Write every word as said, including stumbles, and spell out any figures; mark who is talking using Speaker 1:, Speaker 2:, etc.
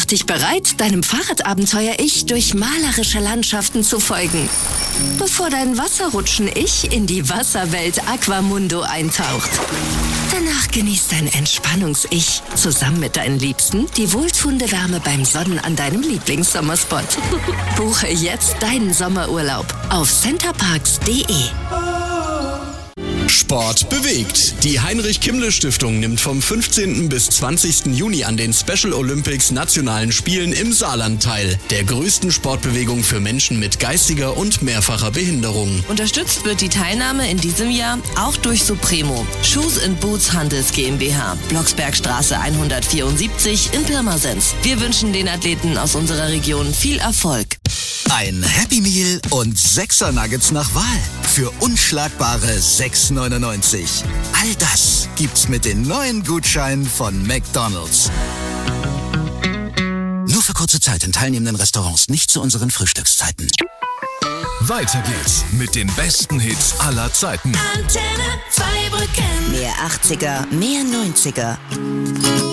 Speaker 1: Mach dich bereit, deinem Fahrradabenteuer-Ich durch malerische Landschaften zu folgen, bevor dein Wasserrutschen-Ich in die Wasserwelt Aquamundo eintaucht. Danach genießt dein Entspannungs-Ich zusammen mit deinen Liebsten die wohltuende Wärme beim Sonnen an deinem Lieblingssommerspot. Buche jetzt deinen Sommerurlaub auf centerparks punkt de.
Speaker 2: Sport bewegt. Die Heinrich-Kimmle-Stiftung nimmt vom fünfzehnten bis zwanzigsten Juni an den Special Olympics Nationalen Spielen im Saarland teil, der größten Sportbewegung für Menschen mit geistiger und mehrfacher Behinderung.
Speaker 3: Unterstützt wird die Teilnahme in diesem Jahr auch durch Supremo, Shoes and Boots Handels GmbH, Blocksbergstraße hundertvierundsiebzig in Pirmasens. Wir wünschen den Athleten aus unserer Region viel Erfolg.
Speaker 4: Ein Happy Meal und sechser Nuggets nach Wahl für unschlagbare sechs neunundneunzig. All das gibt's mit den neuen Gutscheinen von McDonald's. Nur für kurze Zeit in teilnehmenden Restaurants, nicht zu unseren Frühstückszeiten.
Speaker 5: Weiter geht's mit den besten Hits aller Zeiten.
Speaker 6: Antenne Zweibrücken.
Speaker 7: Mehr achtziger, mehr neunziger.